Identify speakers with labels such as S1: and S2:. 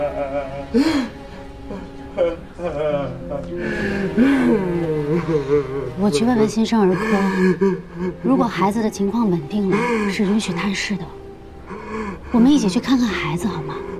S1: 我去问问新生儿科，如果孩子的情况稳定了，是允许探视的。我们一起去看看孩子好吗？